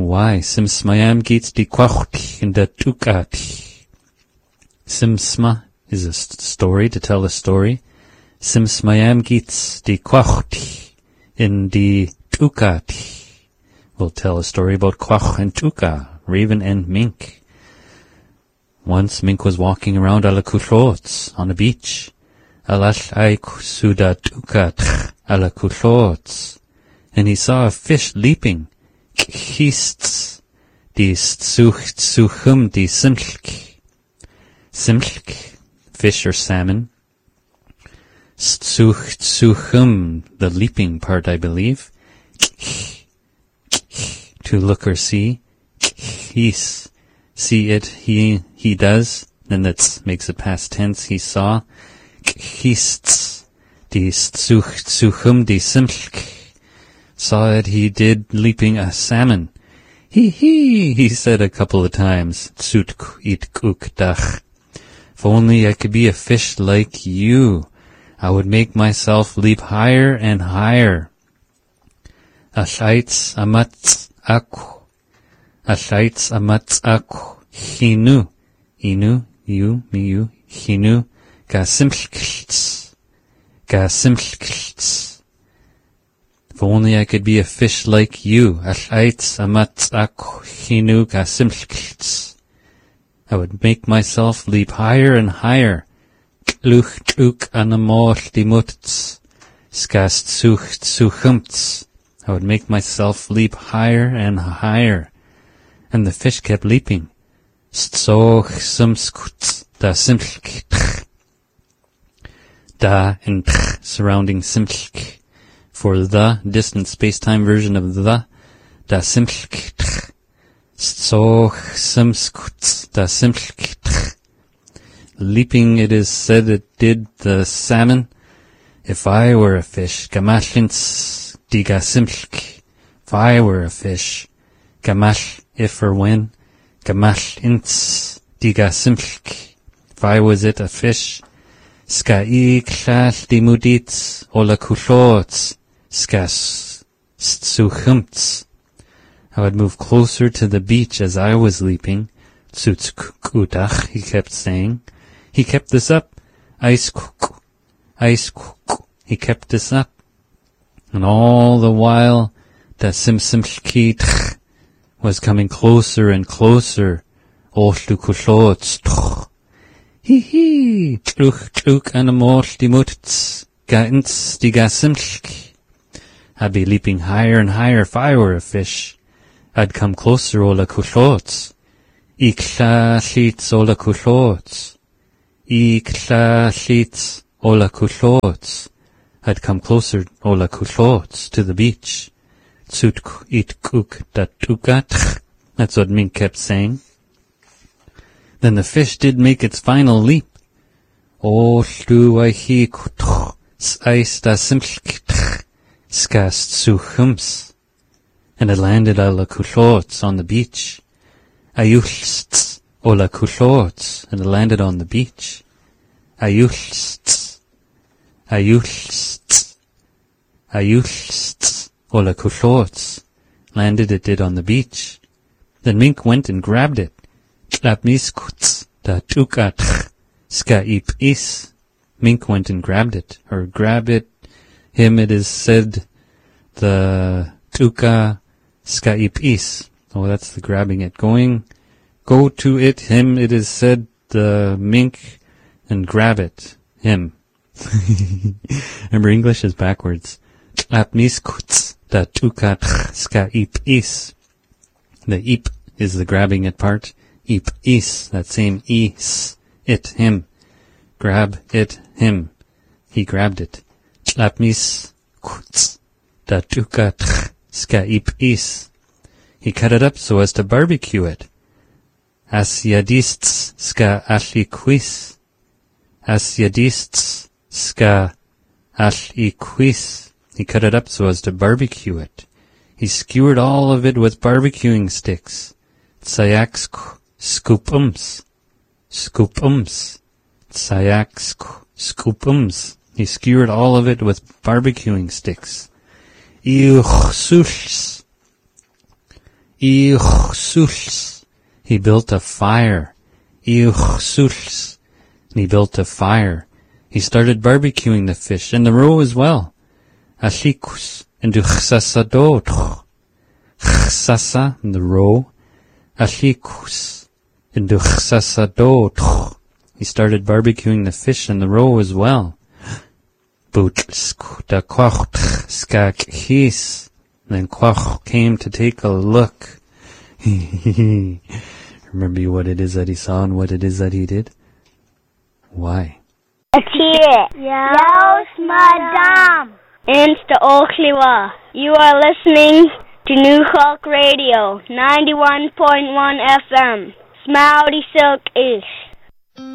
Why, Simsmayam gets di kwachti in the tukati. Simsma is a story to tell a story. Simsmayam gets di kwachti in the tukati. We'll tell a story about Kwach and Tuka, Raven and Mink. Once Mink was walking around Alakuthlots on a beach. Alash aik suda tukat Alakuthlots. And he saw a fish leaping. Khists die suchum die simlk. Simlk, fish or salmon. Suchum, the leaping part, I believe. To look or see. He's, see it, he does. Then that makes it past tense, he saw. Khists die suchum die simlk. Saw it, he did, leaping a salmon. He said a couple of times. Tsutk it kuk dach. If only I could be a fish like you, I would make myself leap higher and higher. Ashaitz amatz aku. Ashaitz amatz aku. Hinu. Inu, you, me, you. Hinu. Gasimlkiltz. Gasimlkiltz. If only I could be a fish like you, Ashaitz amatz aku hinu gasimlkiltz. I would make myself leap higher and higher. Kluch tuk anamol dimutz. Skast suchumtz. I would make myself leap higher and higher. And the fish kept leaping. Stzoch sumskutz da simlk. Da and surrounding simlk. For the distant space-time version of the da simlk. Stzoch sumskutz da simlk. Leaping, it is said it did the salmon. If I were a fish, gamashlins diga simlk. If I were a fish, gamash, if or when, gamashlins diga simlk. If I was it, a fish, ska klal dimudits ola kulots, skas suchumts. I would move closer to the beach as I was leaping. Tsutkudach, he kept saying. He kept this up. Ice kuk. He kept this up. And all the while, the simsimlkit was coming closer and closer. Oltukulotz. Hee. Tluk anamol dimutz. Gaintz digasimlk. I'd be leaping higher and higher if I were a fish. I'd come closer ola kulotz. Ikla hlitz ola kulotz. Ikla hlitz ola kulotz. I'd come closer ola kulotz to the beach. Tsutk it kuk datukat. That's what Mink kept saying. Then the fish did make its final leap. Oltu aihi kutch. S'ais da simlk. Skast suchums. And it landed ola kulotz on the beach. Ayulst ola kulotz, and it landed on the beach. Ayulst ola kulotz, landed it did on the beach. Then Mink went and grabbed it. Tlapmiskutz da tukat ska ip is. Mink went and grabbed it, or grab it. Him it is said the tuka ska ip is. Oh, that's the grabbing it. Go to it, him, it is said, the Mink, and grab it, him. Remember, English is backwards. Tlapmiskutz da tukat ska ip is. The ip is the grabbing it part. Ip is, that same is, it, him. Grab it, him. He grabbed it. Tlapmiskutz da tukat ska ip is. He cut it up so as to barbecue it. Asyadists ska ashliquis. Asyadists ska ashliquis. He cut it up so as to barbecue it. He skewered all of it with barbecuing sticks. Tsayaks scoopums. Scoopums. Tsayaks scoopums. He skewered all of it with barbecuing sticks. Iuchsuls. Iuchsuls. He built a fire. Iuchsuls. And he built a fire. He started barbecuing the fish and the roe as well. Ashikus. And duchsasadot. Chsasa, the roe. Ashikus. And duchsasadot. He started barbecuing the fish and the roe as well. Bootlsk da kocht skak his. Then Quach came to take a look. Remember what it is that he saw and what it is that he did? Why? Yes, madam. Insta Ochliwa. You are listening to New Hawk Radio, 91.1 FM. Smouty Silk Ish.